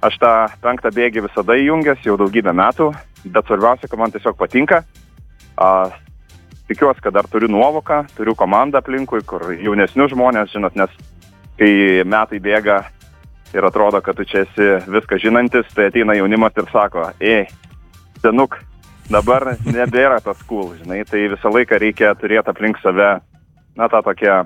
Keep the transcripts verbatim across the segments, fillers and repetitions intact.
Aš tą penktą bėgį visada įjungęs jau daugybę metų, bet svarbiausia, kad man tiesiog patinka. A, tikiuosi, kad dar turiu nuovoką, turiu komandą aplinkui, kur jaunesnius žmonės, žinot, nes kai metai bėga ir atrodo, kad tu čia esi viską žinantis, tai ateina jaunimas ir sako, ei, senuk, dabar nebėra tas cool, žinai, tai visą laiką reikia turėti aplink save, na, tą tokią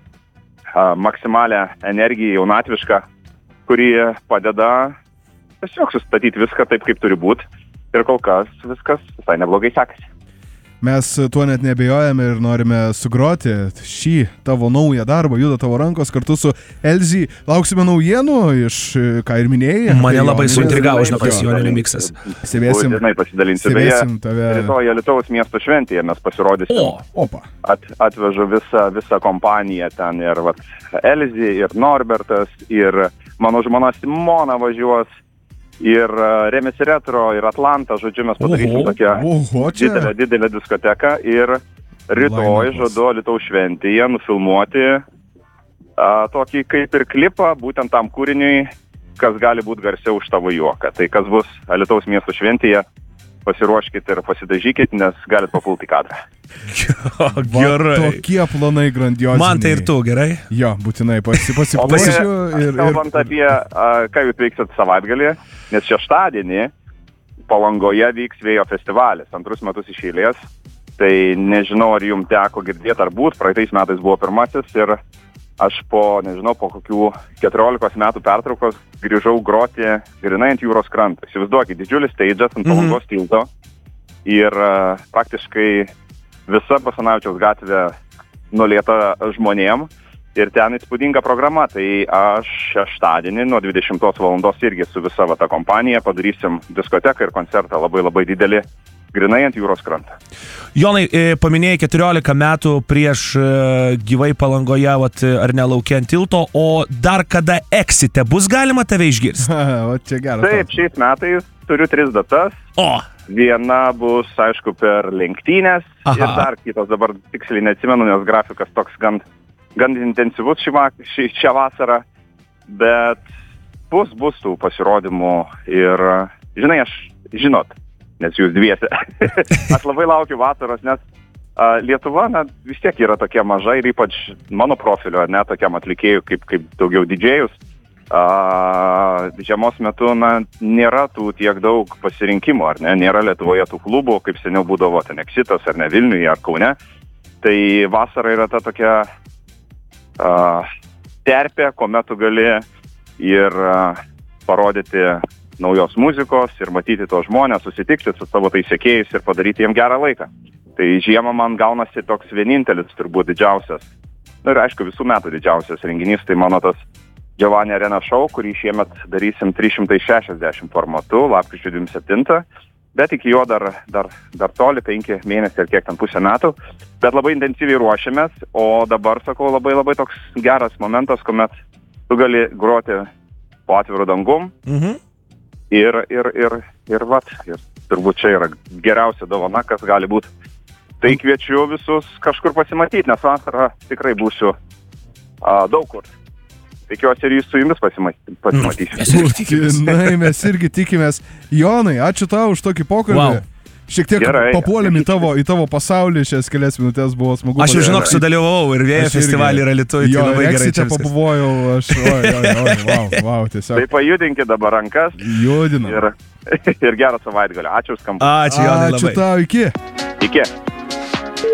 a, maksimalę energiją jaunatvišką, kuri padeda tiesiog sustatyti viską taip, kaip turi būti. Ir kol kas viskas visai neblogai sekasi. Mes tuo net nebejojame ir norime sugroti šį tavo naują darbą, juda tavo rankos kartu su Elzy. Lauksime naujienų iš, ką ir minėjai. Mane labai suintrigavo, žinau, pas Joninių miksas. Stebėsim, stebėsim tave. Rytoj Alytaus miesto šventėje mes pasirodysim. O, opa. At, atvežu visą, visą kompaniją ten ir vat, Elzy, ir Norbertas, ir mano žmona Simona važiuos. Ir Remis Retro, ir Atlanta, žodžiu, mes padarysim Oho, tokią oho, didelę, didelę diskoteką ir rytoj žadu Alytaus šventėje nufilmuoti a, tokį kaip ir klipą, būtent tam kūriniui, kas gali būti garsiau už tavo juoką. Tai kas bus Alytaus miesto šventėje, pasiruoškit ir pasidažykit, nes galit papulti į kadrą. Gerai. Va, tokie planai grandioziniai. Man tai ir tu, gerai? Jo, būtinai pasi, pasipuosiu. ir, Kalbant ir... apie, a, ką jūs veiksit savaitgalį, nes šeštadienį Palangoje vyks Vėjo festivalis, antrus metus iš eilės. Tai nežinau, ar jums teko girdėti ar būt, praeitais metais buvo pirmasis ir aš po, nežinau, po kokių keturiolikos metų pertraukos grįžau groti grinai ant jūros kranto. Įsivaizduokit, didžiulis stage'as ant Palangos tilto ir uh, praktiškai visa Basanavičiaus gatvė nulieta žmonėm ir ten įspūdinga programa. Tai aš šeštadienį nuo dvidešimtos valandos irgi su visa va, ta kompanija padarysim diskoteką ir koncertą labai labai didelį grinai ant jūros krantą. Jonai, paminėjai keturiolika metų prieš gyvai Palangoje, vat, ar ne lauke ant tilto, o dar kada Exite bus galima tave išgirsti? O, čia geras. Taip, šiais metais turiu tris datas. O! Viena bus, aišku, per lenktynės. Aha. Ir dar kitos, dabar tiksliai neatsimenu, nes grafikas toks gan, gan intensyvus šį, šį, šią vasarą. Bet bus, bus tų pasirodymų ir, žinai, aš, žinot, nes jūs dviese. Aš labai laukiu vasaros, nes a, Lietuva na, vis tiek yra tokia maža ir ypač mano profilio, ne tokiam atlikėjų kaip, kaip daugiau didžėjus. A, žiemos metu na, nėra tų tiek daug pasirinkimų, ar ne? Nėra Lietuvoje tų klubų, kaip seniau būdavo ten Exitas, ar ne Vilniuje, ar Kaune. Tai vasara yra ta tokia a, terpė, kuomet tu gali ir a, parodyti naujos muzikos ir matyti tos žmonės, susitikti su savo tais sekėjais ir padaryti jiem gerą laiką. Tai žiemą man gaunasi toks vienintelis, turbūt didžiausias, na ir aišku visų metų didžiausias renginys, tai mano tas Giovanni Arena Show, kurį šiemet darysim trys šimtai šešiasdešimt formatu, lapkričio dvidešimt septintą, bet iki jo dar, dar, dar toli, penki mėnesiai ir kiek ten pusę metų, bet labai intensyviai ruošiamės, o dabar, sakau, labai labai toks geras momentas, kuomet tu gali groti po atviru dangum, Mhm. Ir, ir, ir, ir, vat, ir turbūt čia yra geriausia dovana, kas gali būti. Tai kviečiu visus kažkur pasimatyti, nes vasarą tikrai būsiu a, daug kur. Tikiuosi ir jūs su jumis pasimaty, pasimatysiu. Na, mes irgi tikimės. Jonai, ačiū tau už tokį pokalbį. Wow. Šiek tiek Gerai. papuolėm į tavo, į tavo pasaulį, šias kelias minutės buvo smagu. Aš jau žinok, sudalyvavau ir Vėjo festivalį yra Lietuvoje. Jo, Tai labai gerai Exite čia viskas. pabuvojau, aš, oi, oi, oi, wow, wow, tiesiog. Tai pajudinkit dabar rankas Judinam. ir, ir gerą savaitgalį. Ačiū už skambutį. Ačiū, Jonai, Ačiū labai. tau, iki. Iki.